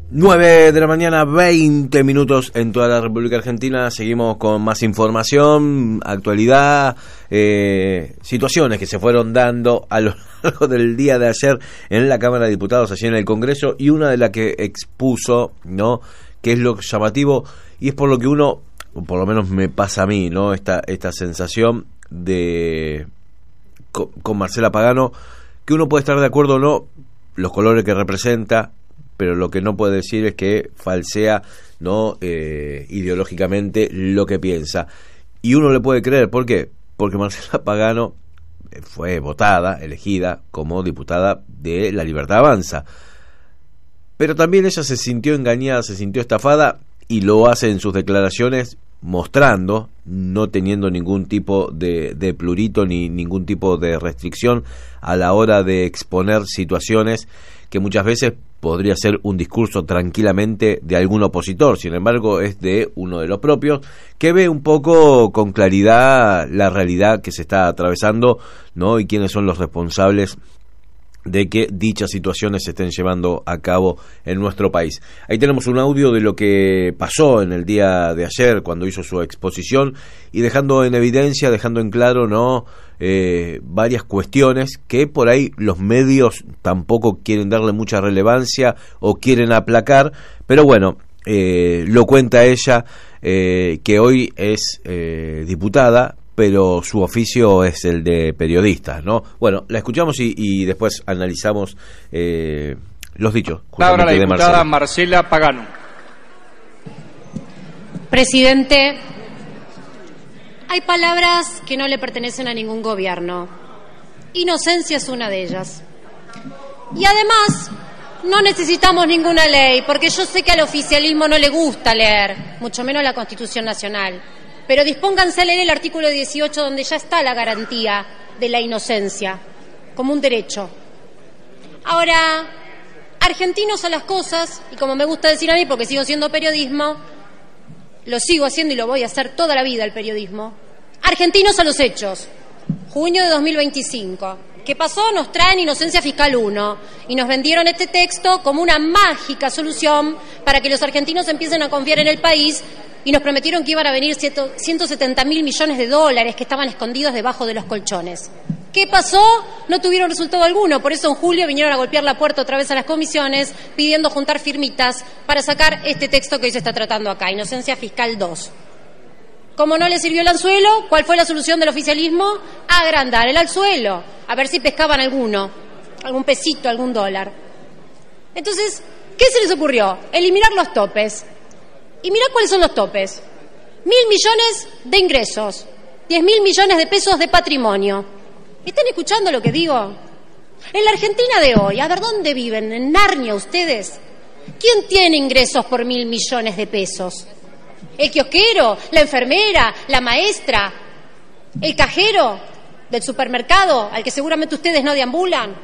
9 de la mañana, 20 minutos en toda la República Argentina. Seguimos con más información, actualidad, situaciones que se fueron dando a lo largo del día de ayer en la Cámara de Diputados, allí en el Congreso, y una de las que expuso, ¿no?, que es lo llamativo, y es por lo que uno, por lo menos me pasa a mí, ¿no?, esta sensación de con Marcela Pagano, que uno puede estar de acuerdo o no, los colores que representa, pero lo que no puede decir es que falsea, ¿no?, ideológicamente lo que piensa. Y uno le puede creer, ¿por qué? Porque Marcela Pagano fue votada, elegida como diputada de La Libertad Avanza. Pero también ella se sintió engañada, se sintió estafada, y lo hace en sus declaraciones mostrando, no teniendo ningún tipo de plurito ni ningún tipo de restricción a la hora de exponer situaciones que muchas veces podría ser un discurso tranquilamente de algún opositor. Sin embargo, es de uno de los propios, que ve un poco con claridad la realidad que se está atravesando, ¿no?, y quiénes son los responsables de que dichas situaciones se estén llevando a cabo en nuestro país. Ahí tenemos un audio de lo que pasó en el día de ayer cuando hizo su exposición, y dejando en evidencia, dejando en claro, ¿no?, varias cuestiones que por ahí los medios tampoco quieren darle mucha relevancia o quieren aplacar, pero bueno, lo cuenta ella, que hoy es diputada, pero su oficio es el de periodista, ¿no? Bueno, la escuchamos y después analizamos los dichos. Ahora la diputada Marcela Pagano. Presidente, hay palabras que no le pertenecen a ningún gobierno. Inocencia es una de ellas. Y además, no necesitamos ninguna ley, porque yo sé que al oficialismo no le gusta leer, mucho menos la Constitución Nacional. Pero dispónganse a leer el artículo 18, donde ya está la garantía de la inocencia, como un derecho. Ahora, argentinos a las cosas, y como me gusta decir a mí, porque sigo siendo periodismo, lo sigo haciendo y lo voy a hacer toda la vida el periodismo. Argentinos a los hechos. Junio de 2025. ¿Qué pasó? Nos traen Inocencia Fiscal 1 y nos vendieron este texto como una mágica solución para que los argentinos empiecen a confiar en el país, y nos prometieron que iban a venir 170.000 millones de dólares que estaban escondidos debajo de los colchones. ¿Qué pasó? No tuvieron resultado alguno, por eso en julio vinieron a golpear la puerta otra vez a las comisiones pidiendo juntar firmitas para sacar este texto que hoy se está tratando acá, Inocencia Fiscal 2. Como no le sirvió el anzuelo, ¿cuál fue la solución del oficialismo? Agrandar el anzuelo, a ver si pescaban algún pesito, algún dólar. Entonces, ¿qué se les ocurrió? Eliminar los topes. Y mirá cuáles son los topes. 1.000 millones de ingresos, 10.000 millones de pesos de patrimonio. ¿Están escuchando lo que digo? En la Argentina de hoy, a ver, ¿dónde viven? ¿En Narnia ustedes? ¿Quién tiene ingresos por 1.000 millones de pesos? ¿El kiosquero? ¿La enfermera? ¿La maestra? ¿El cajero del supermercado al que seguramente ustedes no deambulan?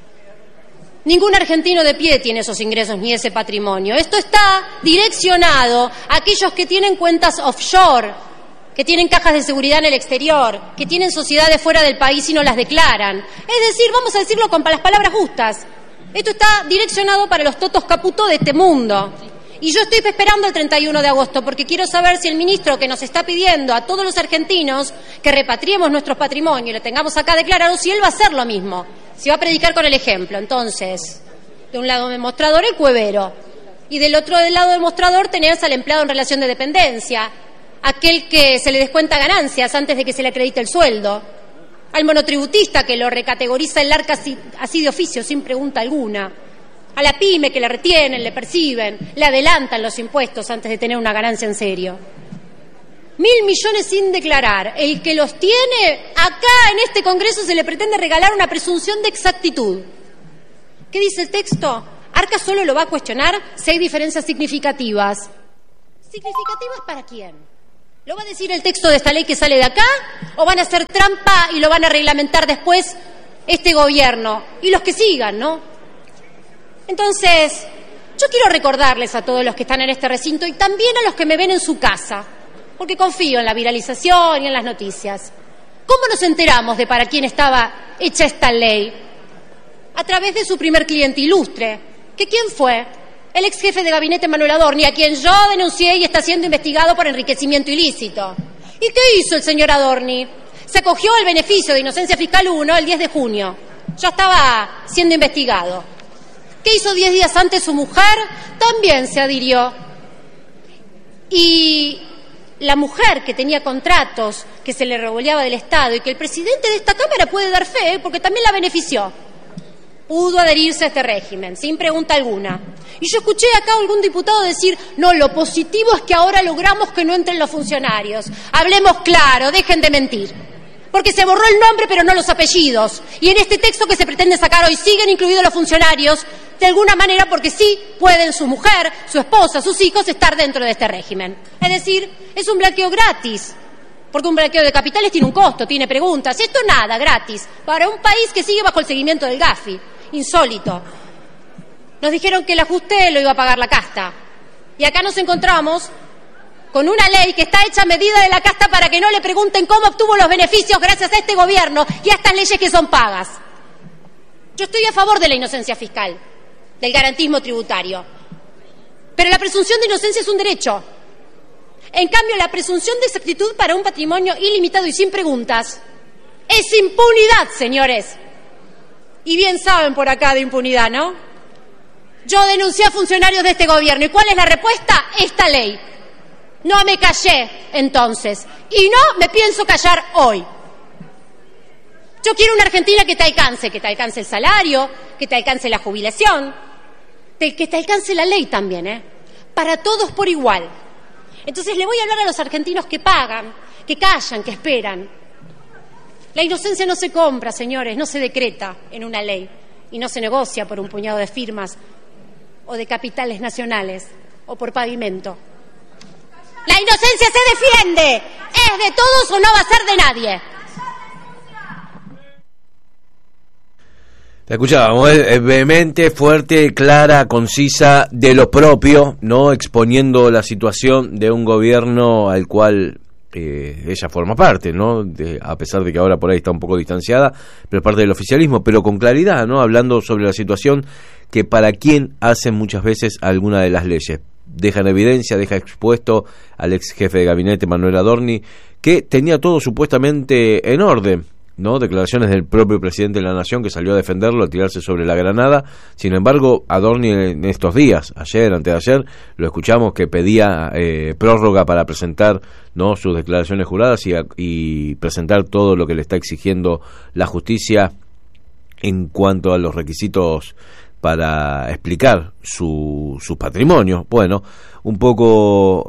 Ningún argentino de pie tiene esos ingresos ni ese patrimonio. Esto está direccionado a aquellos que tienen cuentas offshore, que tienen cajas de seguridad en el exterior, que tienen sociedades fuera del país y no las declaran. Es decir, vamos a decirlo con las palabras justas, esto está direccionado para los totos caputo de este mundo. Y yo estoy esperando el 31 de agosto porque quiero saber si el ministro, que nos está pidiendo a todos los argentinos que repatriemos nuestros patrimonios y lo tengamos acá declarado, si él va a hacer lo mismo, si va a predicar con el ejemplo. Entonces, de un lado del mostrador el cuevero, y del otro lado del mostrador tenés al empleado en relación de dependencia, aquel que se le descuenta ganancias antes de que se le acredite el sueldo, al monotributista que lo recategoriza el ARCA así de oficio, sin pregunta alguna, a la pyme que le retienen, le perciben, le adelantan los impuestos antes de tener una ganancia en serio. 1.000 millones sin declarar. El que los tiene, acá en este Congreso se le pretende regalar una presunción de exactitud. ¿Qué dice el texto? Arca solo lo va a cuestionar si hay diferencias significativas. ¿Significativas para quién? ¿Lo va a decir el texto de esta ley que sale de acá? ¿O van a hacer trampa y lo van a reglamentar después este gobierno? Y los que sigan, ¿no? Entonces, yo quiero recordarles a todos los que están en este recinto y también a los que me ven en su casa, porque confío en la viralización y en las noticias. ¿Cómo nos enteramos de para quién estaba hecha esta ley? A través de su primer cliente ilustre. ¿Que quién fue? el ex jefe de gabinete Manuel Adorni, a quien yo denuncié y está siendo investigado por enriquecimiento ilícito. ¿Y qué hizo el señor Adorni? Se acogió al beneficio de inocencia fiscal 1 el 10 de junio. Ya estaba siendo investigado. ¿Qué hizo 10 días antes su mujer? También se adhirió. Y la mujer que tenía contratos que se le revoleaba del Estado y que el presidente de esta Cámara puede dar fe, porque también la benefició, pudo adherirse a este régimen, sin pregunta alguna. Y yo escuché acá a algún diputado decir, no, lo positivo es que ahora logramos que no entren los funcionarios. Hablemos claro, dejen de mentir. Porque se borró el nombre pero no los apellidos. Y en este texto que se pretende sacar hoy siguen incluidos los funcionarios, de alguna manera porque sí pueden su mujer, su esposa, sus hijos estar dentro de este régimen. Es decir, es un blanqueo gratis. Porque un blanqueo de capitales tiene un costo, tiene preguntas. Esto nada, gratis. Para un país que sigue bajo el seguimiento del Gafi. Insólito. Nos dijeron que el ajuste lo iba a pagar la casta. Y acá nos encontramos con una ley que está hecha a medida de la casta para que no le pregunten cómo obtuvo los beneficios gracias a este gobierno y a estas leyes que son pagas. Yo estoy a favor de la inocencia fiscal, del garantismo tributario. Pero la presunción de inocencia es un derecho. En cambio, la presunción de exactitud para un patrimonio ilimitado y sin preguntas es impunidad, señores. Y bien saben por acá de impunidad, ¿no? Yo denuncié a funcionarios de este gobierno. ¿Y cuál es la respuesta? Esta ley. No me callé entonces. Y no me pienso callar hoy. Yo quiero una Argentina que te alcance el salario, que te alcance la jubilación, que te alcance la ley también, para todos por igual. Entonces le voy a hablar a los argentinos que pagan, que callan, que esperan. La inocencia no se compra, señores, no se decreta en una ley y no se negocia por un puñado de firmas o de capitales nacionales o por pavimento. La inocencia se defiende, es de todos o no va a ser de nadie. La escuchábamos, es vehemente, fuerte, clara, concisa, de lo propio, ¿no? Exponiendo la situación de un gobierno al cual ella forma parte, ¿no? A pesar de que ahora por ahí está un poco distanciada, pero es parte del oficialismo, pero con claridad, ¿no? Hablando sobre la situación que para quien hacen muchas veces alguna de las leyes. Deja en evidencia, deja expuesto al ex jefe de gabinete Manuel Adorni, que tenía todo supuestamente en orden, ¿no? Declaraciones del propio presidente de la Nación que salió a defenderlo, a tirarse sobre la granada. Sin embargo, Adorni en estos días, ayer, antes de ayer, lo escuchamos que pedía prórroga para presentar, ¿no? Sus declaraciones juradas y presentar todo lo que le está exigiendo la justicia en cuanto a los requisitos para explicar su patrimonio. Bueno, un poco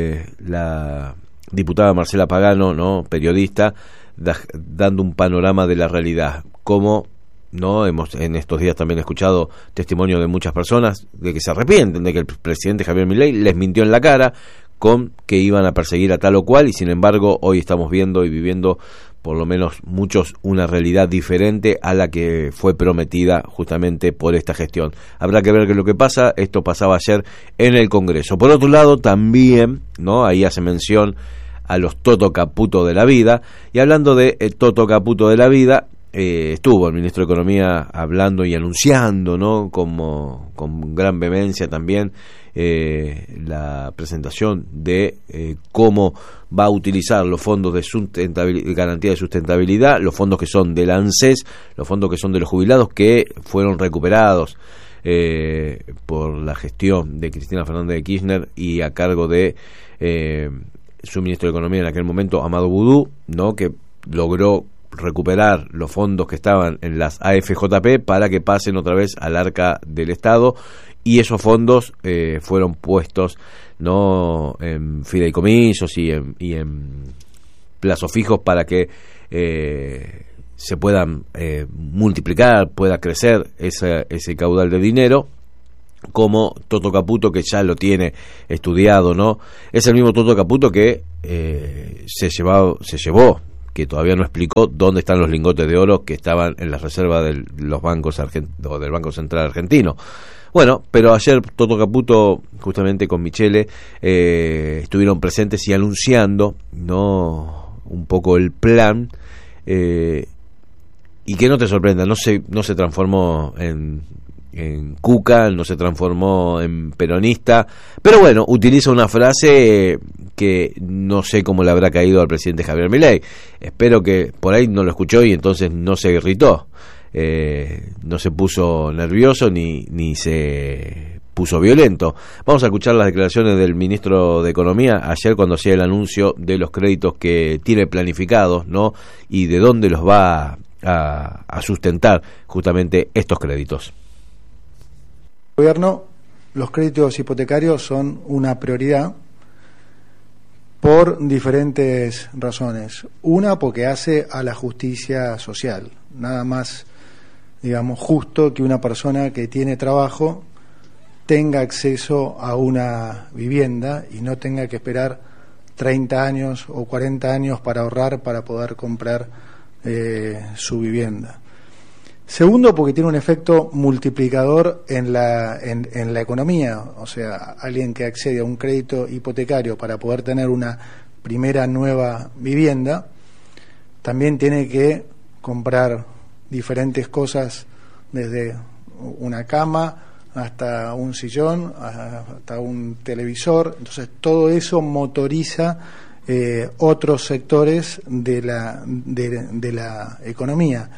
la diputada Marcela Pagano, ¿no? Periodista, dando un panorama de la realidad, como no hemos en estos días también escuchado testimonio de muchas personas de que se arrepienten de que el presidente Javier Milei les mintió en la cara con que iban a perseguir a tal o cual, y sin embargo hoy estamos viendo y viviendo, por lo menos muchos, una realidad diferente a la que fue prometida justamente por esta gestión. Habrá que ver qué es lo que pasa. Esto pasaba ayer en el Congreso. Por otro lado, también, ¿no? Ahí hace mención a los Toto Caputo de la vida, y hablando de Toto Caputo de la vida, estuvo el ministro de Economía hablando y anunciando, ¿no? Como con gran vehemencia también la presentación de cómo va a utilizar los fondos de garantía de sustentabilidad, los fondos que son del ANSES, los fondos que son de los jubilados, que fueron recuperados por la gestión de Cristina Fernández de Kirchner y a cargo de su ministro de Economía en aquel momento, Amado Boudou, ¿no? Que logró recuperar los fondos que estaban en las AFJP para que pasen otra vez al arca del Estado, y esos fondos fueron puestos, ¿no? En fideicomisos y en plazos fijos para que se puedan multiplicar, pueda crecer ese caudal de dinero, como Toto Caputo, que ya lo tiene estudiado, ¿no? Es el mismo Toto Caputo que se llevó, que todavía no explicó dónde están los lingotes de oro que estaban en las reservas de los bancos o del Banco Central Argentino. Bueno, pero ayer Toto Caputo, justamente con Michele, estuvieron presentes y anunciando, ¿no? Un poco el plan, y que no te sorprenda, no se transformó en en cuca, no se transformó en peronista, pero bueno, utiliza una frase que no sé cómo le habrá caído al presidente Javier Milei. Espero que por ahí no lo escuchó y entonces no se irritó, no se puso nervioso ni se puso violento. Vamos a escuchar las declaraciones del ministro de Economía ayer cuando hacía el anuncio de los créditos que tiene planificados, ¿no? Y de dónde los va a sustentar justamente estos créditos. Gobierno, los créditos hipotecarios son una prioridad por diferentes razones. Una, porque hace a la justicia social. Nada más, digamos, justo que una persona que tiene trabajo tenga acceso a una vivienda y no tenga que esperar 30 años o 40 años para ahorrar para poder comprar su vivienda. Segundo, porque tiene un efecto multiplicador en la economía, o sea, alguien que accede a un crédito hipotecario para poder tener una primera nueva vivienda, también tiene que comprar diferentes cosas, desde una cama hasta un sillón, hasta un televisor. Entonces todo eso motoriza otros sectores de la economía.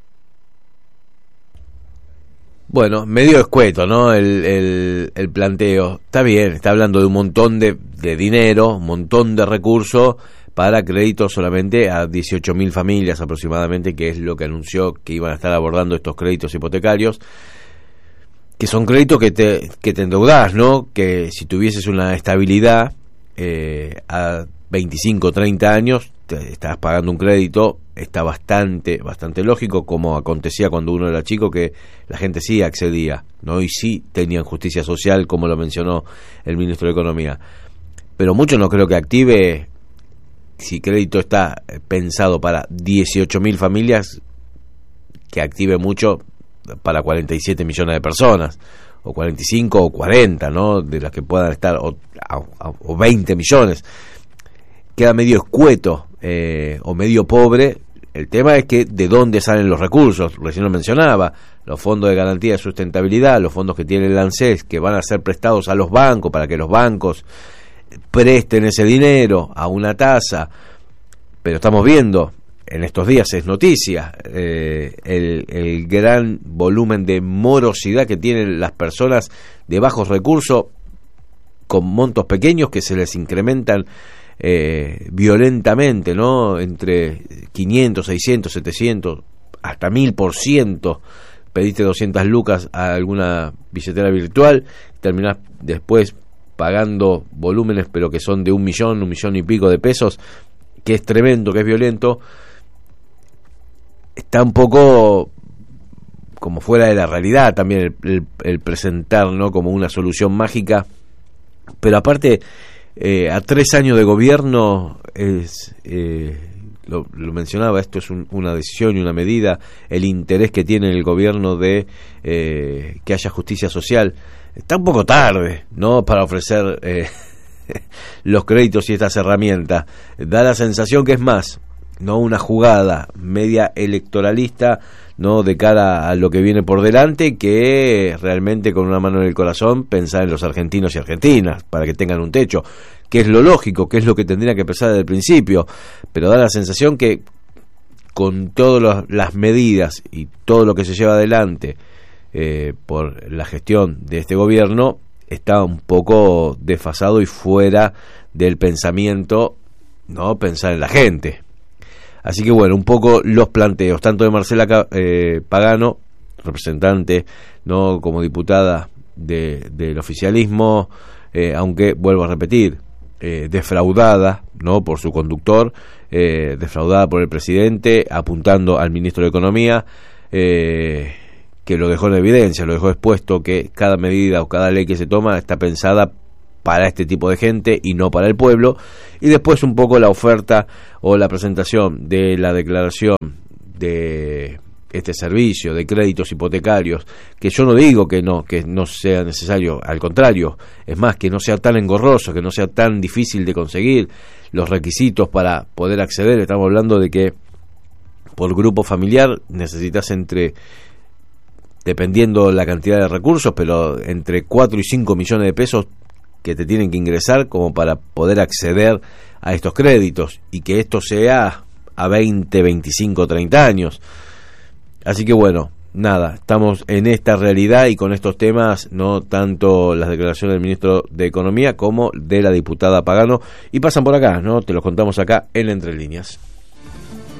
Bueno, medio escueto, ¿no? El planteo. Está bien, está hablando de un montón de dinero, un montón de recursos para créditos solamente a 18.000 familias aproximadamente, que es lo que anunció que iban a estar abordando estos créditos hipotecarios, que son créditos que te endeudás, ¿no? Que si tuvieses una estabilidad a 25 o 30 años, te estás pagando un crédito. Está bastante lógico, como acontecía cuando uno era chico, que la gente sí accedía, ¿no? Y sí tenían justicia social, como lo mencionó el ministro de Economía. Pero mucho no creo que active, si crédito está pensado para 18.000 familias, que active mucho para 47 millones de personas, o 45 o 40, ¿no? De las que puedan estar, o 20 millones. Queda medio escueto o medio pobre. El tema es que de dónde salen los recursos. Recién lo mencionaba, los fondos de garantía de sustentabilidad, los fondos que tiene el ANSES, que van a ser prestados a los bancos para que los bancos presten ese dinero a una tasa. Pero estamos viendo, en estos días es noticia, el gran volumen de morosidad que tienen las personas de bajos recursos con montos pequeños que se les incrementan violentamente, ¿no? Entre 500, 600, 700, hasta 1000%. Pediste 200 lucas a alguna billetera virtual, terminás después pagando volúmenes, pero que son de 1 millón y pico de pesos, que es tremendo, que es violento. Está un poco como fuera de la realidad también el presentar, ¿no? Como una solución mágica, pero aparte a 3 años de gobierno lo mencionaba, esto es una decisión y una medida, el interés que tiene el gobierno de que haya justicia social. Está un poco tarde, ¿no? Para ofrecer los créditos y estas herramientas. Da la sensación que es más, ¿no? Una jugada media electoralista, ¿no? De cara a lo que viene por delante, que realmente con una mano en el corazón pensar en los argentinos y argentinas para que tengan un techo, que es lo lógico, que es lo que tendría que pensar desde el principio. Pero da la sensación que con todas las medidas y todo lo que se lleva adelante por la gestión de este gobierno, está un poco desfasado y fuera del pensamiento, ¿no? Pensar en la gente. Así que bueno, un poco los planteos, tanto de Marcela Pagano, representante, ¿no? Como diputada del oficialismo, aunque vuelvo a repetir, defraudada, ¿no? Por su conductor, defraudada por el presidente, apuntando al ministro de Economía, que lo dejó en evidencia, lo dejó expuesto, que cada medida o cada ley que se toma está pensada para este tipo de gente y no para el pueblo. Y después un poco la oferta o la presentación de la declaración de este servicio de créditos hipotecarios, que yo no digo que no sea necesario, al contrario, es más, que no sea tan engorroso, que no sea tan difícil de conseguir los requisitos para poder acceder. Estamos hablando de que por grupo familiar necesitas entre dependiendo la cantidad de recursos, pero entre 4 y 5 millones de pesos que te tienen que ingresar como para poder acceder a estos créditos, y que esto sea a 20, 25, 30 años. Así que bueno, nada, estamos en esta realidad y con estos temas, no tanto las declaraciones del ministro de Economía como de la diputada Pagano, y pasan por acá, ¿no? Te los contamos acá en Entre Líneas.